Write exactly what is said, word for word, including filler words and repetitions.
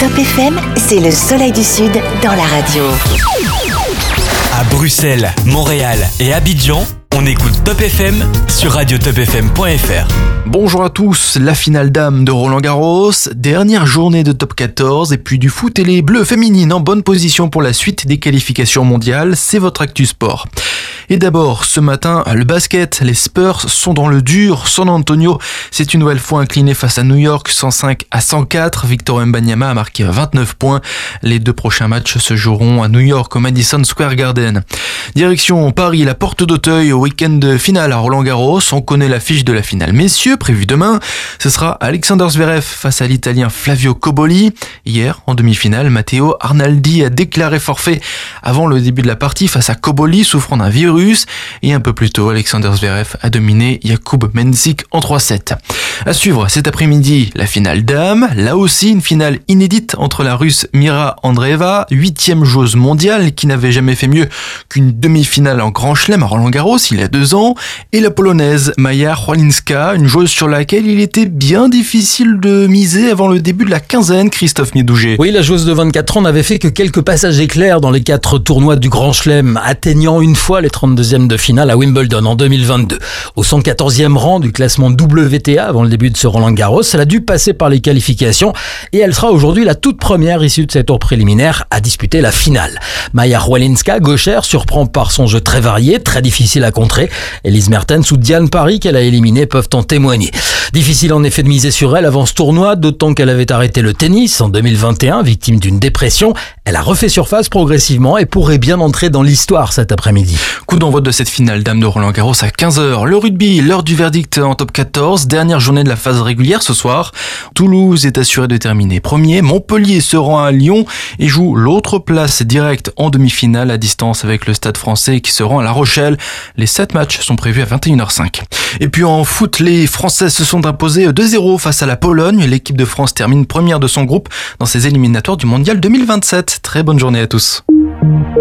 Top F M, c'est le soleil du Sud dans la radio. À Bruxelles, Montréal et Abidjan, on écoute Top F M sur radio top f m point f r. Bonjour à tous, la finale dames de Roland Garros, dernière journée de top quatorze et puis du foot et les Bleus féminines en bonne position pour la suite des qualifications mondiales, c'est votre actu sport. Et d'abord, ce matin, le basket, les Spurs sont dans le dur. San Antonio s'est une nouvelle fois incliné face à New York, cent cinq à cent quatre. Victor Wembanyama a marqué vingt-neuf points. Les deux prochains matchs se joueront à New York au Madison Square Garden. Direction Paris, la porte d'Auteuil au week-end final à Roland Garros. On connaît l'affiche de la finale messieurs, prévue demain. Ce sera Alexander Zverev face à l'Italien Flavio Cobolli. Hier, en demi-finale, Matteo Arnaldi a déclaré forfait avant le début de la partie face à Cobolli, souffrant d'un virus. Et un peu plus tôt, Alexander Zverev a dominé Jakub Mensik en trois sept. À suivre cet après-midi, la finale dames. Là aussi, une finale inédite entre la Russe Mira Andreeva, huitième joueuse mondiale qui n'avait jamais fait mieux qu'une demi-finale en Grand Chelem à Roland Garros il y a deux ans, et la Polonaise Maja Chwalinska, une joueuse sur laquelle il était bien difficile de miser avant le début de la quinzaine, Christophe Miedouget. Oui, la joueuse de vingt-quatre ans n'avait fait que quelques passages éclairs dans les quatre tournois du Grand Chelem, atteignant une fois les trente-deuxième de finale à Wimbledon en deux mille vingt-deux. Au cent quatorzième rang du classement W T A avant le début de ce Roland Garros, elle a dû passer par les qualifications et elle sera aujourd'hui la toute première issue de cette tour préliminaire à disputer la finale. Maja Chwalinska, gauchère, surprend par son jeu très varié, très difficile à contrer. Elise Mertens ou Diane Parry, qu'elle a éliminé, peuvent en témoigner. Difficile en effet de miser sur elle avant ce tournoi, d'autant qu'elle avait arrêté le tennis en deux mille vingt et un, victime d'une dépression. Elle a refait surface progressivement et pourrait bien entrer dans l'histoire cet après-midi. Coup d'envoi de cette finale dame de Roland Garros à quinze heures. Le rugby, l'heure du verdict en top quatorze, dernière journée de la phase régulière ce soir. Toulouse est assuré de terminer premier. Montpellier se rend à Lyon et joue l'autre place directe en demi-finale à distance avec le Stade Français qui se rend à La Rochelle. Les sept matchs sont prévus à vingt et une heures cinq. Et puis en foot, les Français se sont imposés deux zéro face à la Pologne. L'équipe de France termine première de son groupe dans ses éliminatoires du Mondial deux mille vingt-sept. Très bonne journée à tous.